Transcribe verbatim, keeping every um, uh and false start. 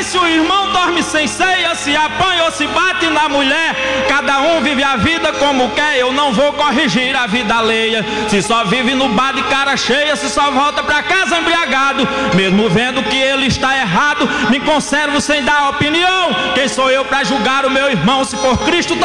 se o irmão dorme sem ceia, se apanha ou se bate na mulher, cada um vive a vida como quer, eu não vou corrigir a vida alheia. Se só vive no bar de cara cheia, se só volta pra casa embriagado, mesmo vendo que ele está errado, me conservo sem dar opinião. Quem sou eu pra julgar o meu irmão? Se por Cristo